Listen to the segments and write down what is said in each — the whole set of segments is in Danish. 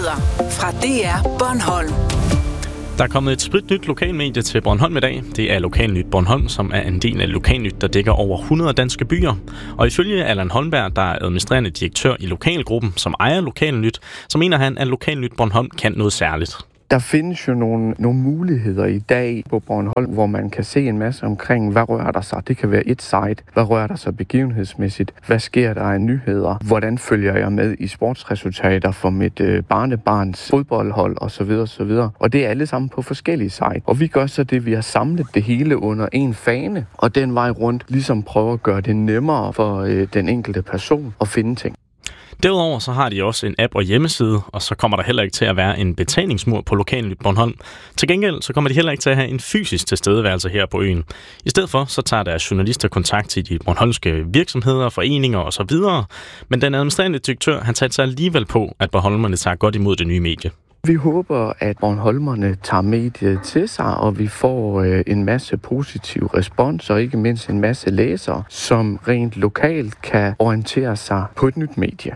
Nyheder fra DR Bornholm. Der er kommet et spritnyt lokalmedie til Bornholm i dag. Det er Lokalnyt Bornholm, som er en del af Lokalnyt, der dækker over 100 danske byer. Og ifølge Allan Holmberg, der er administrerende direktør i Lokalgruppen, som ejer Lokalnyt, så mener han, at Lokalnyt Bornholm kan noget særligt. Der findes jo nogle muligheder i dag på Bornholm, hvor man kan se en masse omkring, hvad rører der sig. Det kan være et site. Hvad rører der sig begivenhedsmæssigt? Hvad sker der af nyheder? Hvordan følger jeg med i sportsresultater for mit barnebarns fodboldhold osv. osv. Og det er alle sammen på forskellige sites. Og vi gør så det, vi har samlet det hele under en fane, og den vej rundt ligesom prøver at gøre det nemmere for den enkelte person at finde ting. Derudover så har de også en app og hjemmeside, og så kommer der heller ikke til at være en betalingsmur på Lokalnyt Bornholm. Til gengæld så kommer de heller ikke til at have en fysisk tilstedeværelse her på øen. I stedet for så tager deres journalister kontakt til de bornholmske virksomheder, foreninger osv. Men den administrerende direktør, han tager sig alligevel på, at bornholmerne tager godt imod det nye medie. Vi håber, at bornholmerne tager mediet til sig, og vi får en masse positiv respons, og ikke mindst en masse læsere, som rent lokalt kan orientere sig på et nyt medie.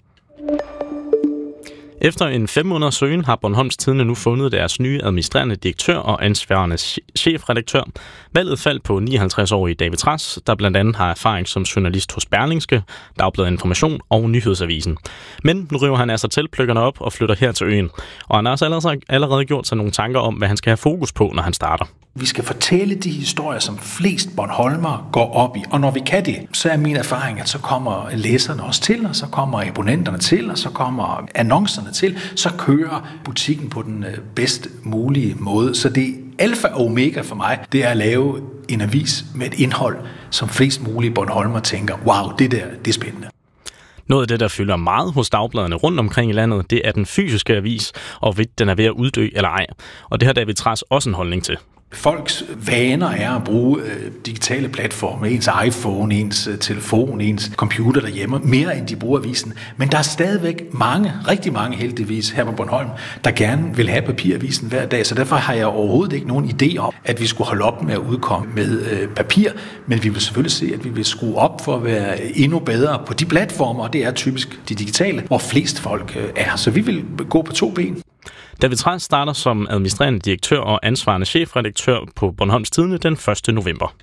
Efter en 5 måneders søgen har Bornholms Tidende nu fundet deres nye administrerende direktør og ansvarende chefredaktør. Valget faldt på 59-årige David Trads, der blandt andet har erfaring som journalist hos Berlingske, Dagbladet Information og Nyhedsavisen. Men nu river han altså teltpløkkerne op og flytter her til øen. Og han har også allerede gjort sig nogle tanker om, hvad han skal have fokus på, når han starter. Vi skal fortælle de historier, som flest bornholmere går op i. Og når vi kan det, så er min erfaring, at så kommer læserne også til, og så kommer abonnenterne til, og så kommer annoncerne til. Så kører butikken på den bedst mulige måde. Så det alfa og omega for mig, det er at lave en avis med et indhold, som flest mulige bornholmere tænker, wow, det er spændende. Noget af det, der fylder meget hos dagbladene rundt omkring i landet, det er den fysiske avis, og hvorvidt den er ved at uddø eller ej. Og det har David Trads også en holdning til. Folks vaner er at bruge digitale platforme, ens iPhone, ens telefon, ens computer derhjemme, mere end de bruger avisen. Men der er stadigvæk rigtig mange heldigvis her på Bornholm, der gerne vil have papiravisen hver dag. Så derfor har jeg overhovedet ikke nogen idé om, at vi skulle holde op med at udkomme med papir. Men vi vil selvfølgelig se, at vi vil skrue op for at være endnu bedre på de platformer, og det er typisk de digitale, hvor flest folk er. Så vi vil gå på 2 ben. David Trads starter som administrerende direktør og ansvarende chefredaktør på Bornholms Tidende den 1. november.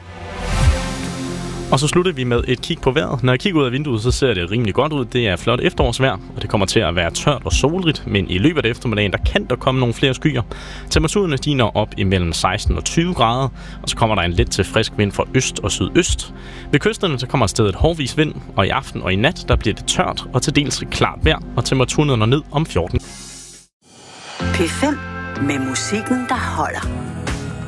Og så slutter vi med et kig på vejret. Når jeg kigger ud af vinduet, så ser det rimelig godt ud. Det er flot efterårsvejr, og det kommer til at være tørt og solrigt. Men i løbet af eftermiddagen, der kan der komme nogle flere skyer. Temperaturerne de når op imellem 16 og 20 grader, og så kommer der en let til frisk vind fra øst og sydøst. Ved kysterne så kommer stedet hårdvis vind, og i aften og i nat, der bliver det tørt og til dels klart vejr, og temperaturen når ned om 14. P5 med musikken, der holder.